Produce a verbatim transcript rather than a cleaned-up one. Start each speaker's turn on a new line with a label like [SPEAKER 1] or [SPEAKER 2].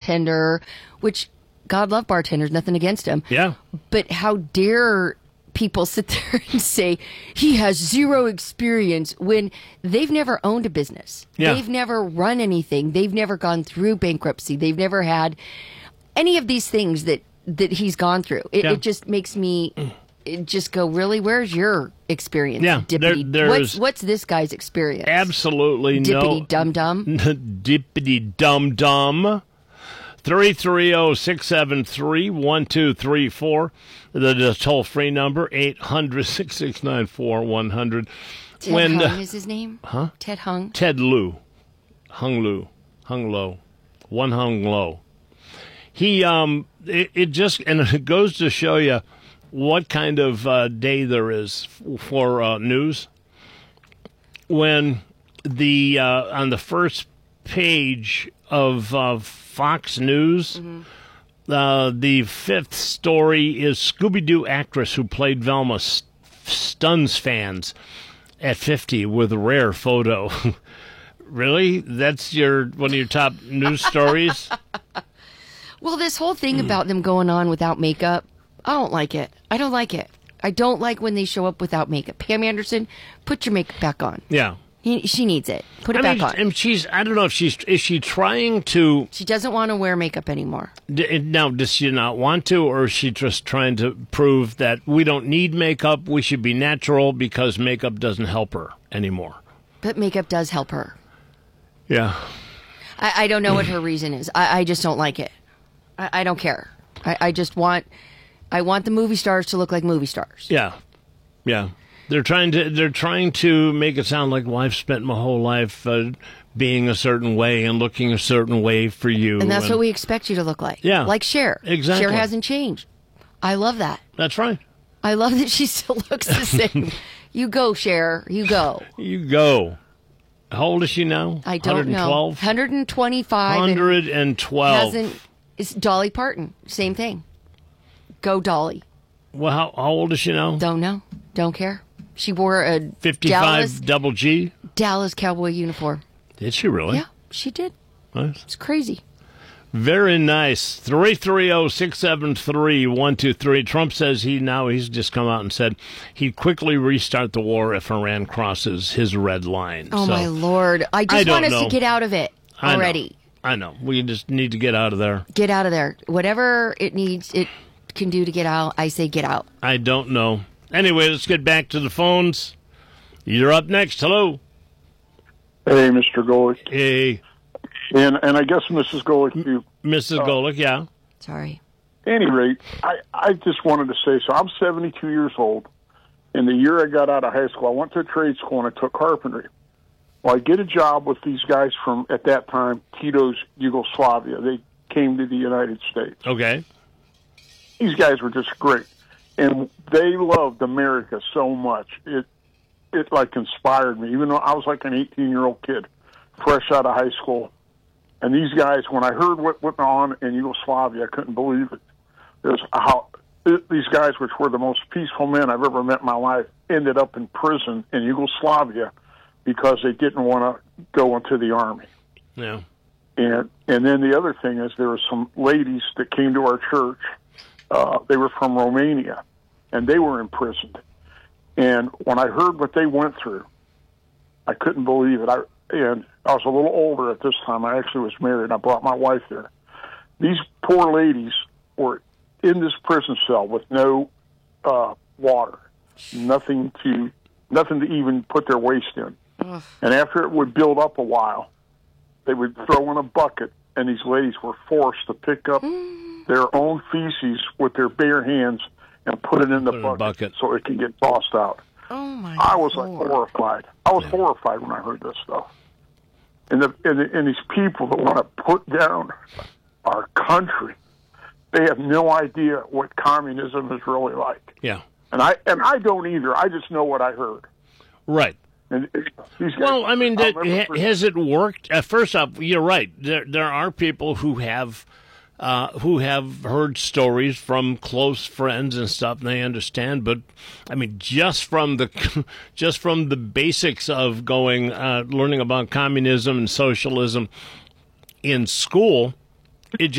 [SPEAKER 1] bartender, which, God love bartenders, nothing against him.
[SPEAKER 2] Yeah.
[SPEAKER 1] But how dare people sit there and say he has zero experience when they've never owned a business.
[SPEAKER 2] Yeah.
[SPEAKER 1] They've never run anything. They've never gone through bankruptcy. They've never had any of these things that, that he's gone through. It,
[SPEAKER 2] Yeah.
[SPEAKER 1] it just makes me it just go, really, where's your experience?
[SPEAKER 2] Yeah,
[SPEAKER 1] Dippity.
[SPEAKER 2] there-
[SPEAKER 1] what's,
[SPEAKER 2] there's
[SPEAKER 1] what's this guy's experience?
[SPEAKER 2] Absolutely no.
[SPEAKER 1] Dippity dum dum.
[SPEAKER 2] Dippity dum dum. three three zero, six seven three, one two three four. The, the toll-free number, eight hundred, six six nine, four one zero zero.
[SPEAKER 1] Ted
[SPEAKER 2] When,
[SPEAKER 1] Hung
[SPEAKER 2] uh,
[SPEAKER 1] is his name?
[SPEAKER 2] Huh?
[SPEAKER 1] Ted Hung.
[SPEAKER 2] Ted Lieu. Hung Lieu. Hung Low. One Hung Low. He, um, it, it just, and it goes to show you what kind of uh, day there is for uh, news. When the, uh, on the first page of uh, Fox News, mm-hmm. uh, the fifth story is Scooby-Doo actress who played Velma st- stuns fans at fifty with a rare photo. Really? That's your one of your top news stories?
[SPEAKER 1] Well, this whole thing about them going on without makeup, I don't like it. I don't like it. I don't like when they show up without makeup. Pam Anderson, put your makeup back on.
[SPEAKER 2] Yeah.
[SPEAKER 1] He, she needs it. Put it
[SPEAKER 2] I
[SPEAKER 1] back
[SPEAKER 2] mean,
[SPEAKER 1] on.
[SPEAKER 2] And she's, I don't know if she's, is she trying to,
[SPEAKER 1] She doesn't want to wear makeup anymore.
[SPEAKER 2] d- now, does she not want to, or is she just trying to prove that we don't need makeup, we should be natural because makeup doesn't help her anymore?
[SPEAKER 1] But makeup does help her.
[SPEAKER 2] Yeah.
[SPEAKER 1] I, I don't know what her reason is. I, I just don't like it. I, I don't care. I, I just want, I want the movie stars to look like movie stars.
[SPEAKER 2] Yeah. Yeah. They're trying to they're trying to make it sound like, well, I've spent my whole life uh, being a certain way and looking a certain way for you.
[SPEAKER 1] And that's
[SPEAKER 2] and,
[SPEAKER 1] what we expect you to look like.
[SPEAKER 2] Yeah.
[SPEAKER 1] Like Cher.
[SPEAKER 2] Exactly.
[SPEAKER 1] Cher hasn't changed. I love that.
[SPEAKER 2] That's right.
[SPEAKER 1] I love that she still looks the same. You go, Cher. You go.
[SPEAKER 2] You go. How old is she now?
[SPEAKER 1] I don't know.
[SPEAKER 2] one
[SPEAKER 1] one hundred twenty-five.
[SPEAKER 2] one hundred twelve.
[SPEAKER 1] Hasn't, it's Dolly Parton. Same thing. Go, Dolly.
[SPEAKER 2] Well, how, how old is she now?
[SPEAKER 1] Don't know. Don't care. She wore a
[SPEAKER 2] fifty-five
[SPEAKER 1] Dallas,
[SPEAKER 2] double G?
[SPEAKER 1] Dallas Cowboy uniform.
[SPEAKER 2] Did she really?
[SPEAKER 1] Yeah, she did.
[SPEAKER 2] Nice.
[SPEAKER 1] It's crazy.
[SPEAKER 2] Very nice. three three zero, six seven three, one two three. Trump says he now he's just come out and said he'd quickly restart the war if Iran crosses his red line.
[SPEAKER 1] Oh,
[SPEAKER 2] so,
[SPEAKER 1] my Lord. I
[SPEAKER 2] I
[SPEAKER 1] just
[SPEAKER 2] don't
[SPEAKER 1] want us
[SPEAKER 2] know.
[SPEAKER 1] to get out of it
[SPEAKER 2] I know.
[SPEAKER 1] already.
[SPEAKER 2] I know. We just need to get out of there.
[SPEAKER 1] Get out of there. Whatever it needs, it can do to get out, I say get out.
[SPEAKER 2] I don't know. Anyway, let's get back to the phones. You're up next. Hello.
[SPEAKER 3] Hey, Mister Golick.
[SPEAKER 2] Hey,
[SPEAKER 3] And and I guess Missus Golick, you.
[SPEAKER 2] Missus
[SPEAKER 3] Uh,
[SPEAKER 2] Golick, yeah.
[SPEAKER 1] Sorry.
[SPEAKER 3] At any rate, I, I just wanted to say, so I'm seventy-two years old, and the year I got out of high school, I went to a trade school and I took carpentry. Well, I get a job with these guys from, at that time, Tito's Yugoslavia. They came to the United States.
[SPEAKER 2] Okay.
[SPEAKER 3] These guys were just great. And they loved America so much. It, it like, inspired me, even though I was like an eighteen-year-old kid, fresh out of high school. And these guys, when I heard what went on in Yugoslavia, I couldn't believe it. There's how it, these guys, which were the most peaceful men I've ever met in my life, ended up in prison in Yugoslavia because they didn't want to go into the army.
[SPEAKER 2] Yeah.
[SPEAKER 3] And and then the other thing is there were some ladies that came to our church. Uh, they were from Romania, and they were imprisoned. And when I heard what they went through, I couldn't believe it. I and I was a little older at this time. I actually was married. I brought my wife there. These poor ladies were in this prison cell with no uh, water, nothing to nothing to even put their waste in.
[SPEAKER 1] Ugh.
[SPEAKER 3] And after it would build up a while, they would throw in a bucket, and these ladies were forced to pick up their own feces with their bare hands and put it in the
[SPEAKER 2] Put it in a
[SPEAKER 3] bucket,
[SPEAKER 2] bucket.
[SPEAKER 3] so it could get tossed out.
[SPEAKER 1] Oh, my
[SPEAKER 3] I was like
[SPEAKER 1] Lord.
[SPEAKER 3] horrified. I was horrified when I heard this stuff. And the, and, the, and these people that want to put down our country, they have no idea what communism is really like.
[SPEAKER 2] Yeah.
[SPEAKER 3] And I and I don't either. I just know what I heard.
[SPEAKER 2] Right.
[SPEAKER 3] And it, these guys,
[SPEAKER 2] Well, I mean,
[SPEAKER 3] I'll
[SPEAKER 2] that,
[SPEAKER 3] never
[SPEAKER 2] ha,
[SPEAKER 3] forget-
[SPEAKER 2] has it worked? Uh, first off, you're right. There, there are people who have, uh, who have heard stories from close friends and stuff, and they understand. But I mean, just from the, just from the basics of going, uh, learning about communism and socialism in school, it